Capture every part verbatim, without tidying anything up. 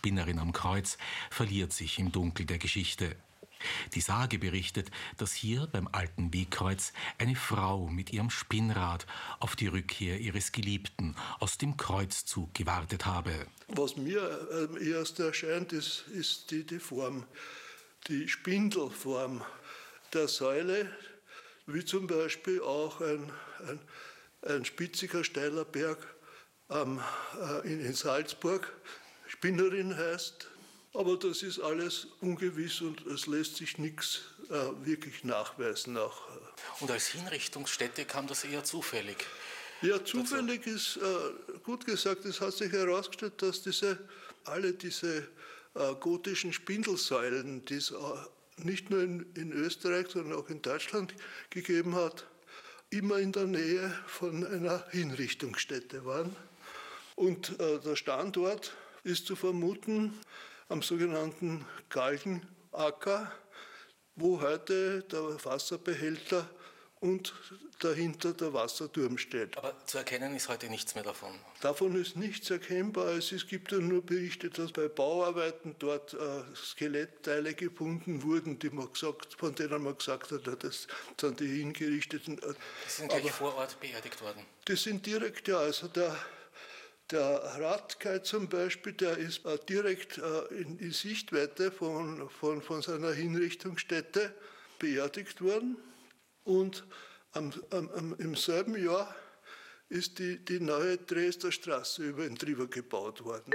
Spinnerin am Kreuz verliert sich im Dunkel der Geschichte. Die Sage berichtet, dass hier beim alten Wegkreuz eine Frau mit ihrem Spinnrad auf die Rückkehr ihres Geliebten aus dem Kreuzzug gewartet habe. Was mir am ehesten erscheint, ist, ist die, die Form, die Spindelform der Säule, wie zum Beispiel auch ein, ein, ein spitziger, steiler Berg ähm, in, in Salzburg, Spinnerin heißt. Aber das ist alles ungewiss und es lässt sich nichts äh, wirklich nachweisen. Auch, äh. Und als Hinrichtungsstätte kam das eher zufällig? Ja, zufällig ist äh, gut gesagt. Es hat sich herausgestellt, dass diese, alle diese äh, gotischen Spindelsäulen, die es äh, nicht nur in, in Österreich, sondern auch in Deutschland gegeben hat, immer in der Nähe von einer Hinrichtungsstätte waren. Und äh, der Standort ist zu vermuten am sogenannten Galgenacker, wo heute der Wasserbehälter und dahinter der Wasserturm steht. Aber zu erkennen ist heute nichts mehr davon? Davon ist nichts erkennbar. Es gibt ja nur Berichte, dass bei Bauarbeiten dort äh, Skelettteile gefunden wurden, die man gesagt, von denen man gesagt hat, das sind die hingerichteten. Die sind gleich Aber vor Ort beerdigt worden? Die sind direkt, ja, also der Der Radkai zum Beispiel, der ist äh, direkt äh, in, in Sichtweite von, von, von seiner Hinrichtungsstätte beerdigt worden. Und am, am, im selben Jahr ist die, die neue Dresdner Straße über ihn drüber gebaut worden.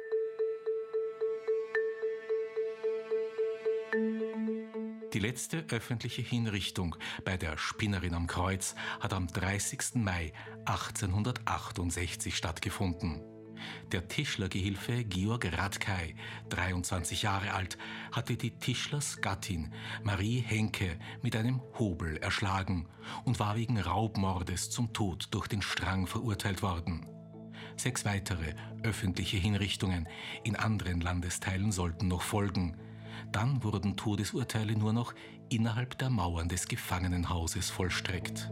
Die letzte öffentliche Hinrichtung bei der Spinnerin am Kreuz hat am dreißigsten Mai achtzehnhundertachtundsechzig stattgefunden. Der Tischlergehilfe Georg Radkai, dreiundzwanzig Jahre alt, hatte die Tischlersgattin Marie Henke mit einem Hobel erschlagen und war wegen Raubmordes zum Tod durch den Strang verurteilt worden. Sechs weitere öffentliche Hinrichtungen in anderen Landesteilen sollten noch folgen. Dann wurden Todesurteile nur noch innerhalb der Mauern des Gefangenenhauses vollstreckt.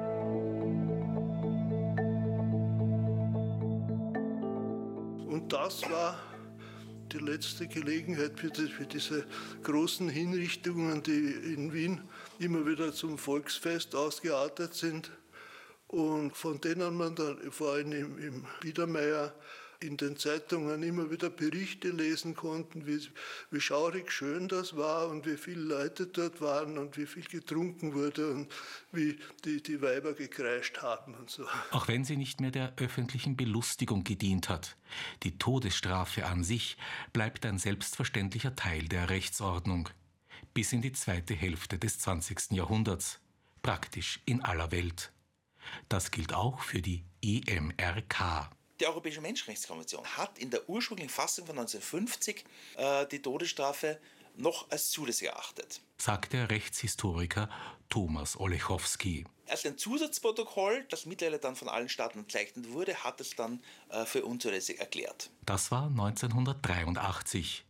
Und das war die letzte Gelegenheit für, die, für diese großen Hinrichtungen, die in Wien immer wieder zum Volksfest ausgeartet sind und von denen man dann vor allem im, im Biedermeier in den Zeitungen immer wieder Berichte lesen konnten, wie, wie schaurig schön das war und wie viele Leute dort waren und wie viel getrunken wurde und wie die, die Weiber gekreischt haben und so. Auch wenn sie nicht mehr der öffentlichen Belustigung gedient hat, die Todesstrafe an sich bleibt ein selbstverständlicher Teil der Rechtsordnung. Bis in die zweite Hälfte des zwanzigsten Jahrhunderts, praktisch in aller Welt. Das gilt auch für die E M R K. Die Europäische Menschenrechtskonvention hat in der ursprünglichen Fassung von neunzehnhundertfünfzig äh, die Todesstrafe noch als zulässig erachtet, sagt der Rechtshistoriker Thomas Olechowski. Erst ein Zusatzprotokoll, das mittlerweile dann von allen Staaten unterzeichnet wurde, hat es dann äh, für unzulässig erklärt. Das war neunzehnhundertdreiundachtzig.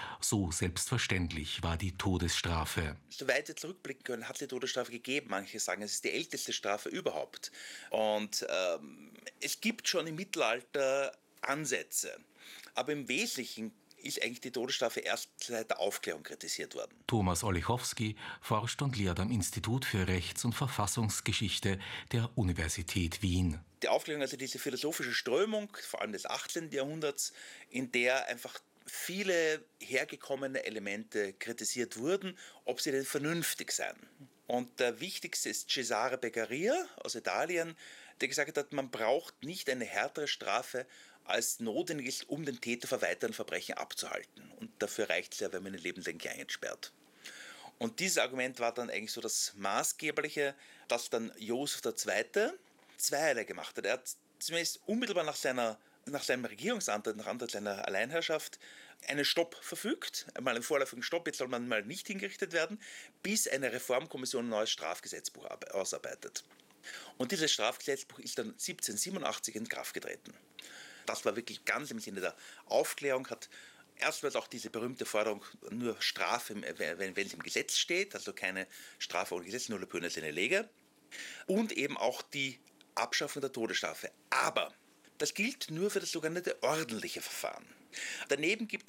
So selbstverständlich war die Todesstrafe. Soweit wir zurückblicken können, hat es die Todesstrafe gegeben. Manche sagen, es ist die älteste Strafe überhaupt. Und ähm, es gibt schon im Mittelalter Ansätze. Aber im Wesentlichen ist eigentlich die Todesstrafe erst seit der Aufklärung kritisiert worden. Thomas Olechowski forscht und lehrt am Institut für Rechts- und Verfassungsgeschichte der Universität Wien. Die Aufklärung, also diese philosophische Strömung, vor allem des achtzehnten Jahrhunderts, in der einfach viele hergekommene Elemente kritisiert wurden, ob sie denn vernünftig seien. Und der wichtigste ist Cesare Beccaria aus Italien, der gesagt hat, man braucht nicht eine härtere Strafe, als notwendig ist, um den Täter vor weiteren Verbrechen abzuhalten. Und dafür reicht es ja, wenn man ihn lebenslänglich einsperrt. Und dieses Argument war dann eigentlich so das Maßgebliche, dass dann Josef der Zweite zweierlei gemacht hat. Er hat zumindest unmittelbar nach seiner nach seinem Regierungsantritt, nach Antritt seiner Alleinherrschaft, einen Stopp verfügt, einmal einen vorläufigen Stopp, jetzt soll man mal nicht hingerichtet werden, bis eine Reformkommission ein neues Strafgesetzbuch ausarbeitet. Und dieses Strafgesetzbuch ist dann siebzehnhundertsiebenundachtzig in Kraft getreten. Das war wirklich ganz im Sinne der Aufklärung, hat erstmals auch diese berühmte Forderung, nur Strafe, wenn, wenn es im Gesetz steht, also keine Strafe ohne Gesetz, nulla pöna sine lege, und eben auch die Abschaffung der Todesstrafe. Aber das gilt nur für das sogenannte ordentliche Verfahren. Daneben gibt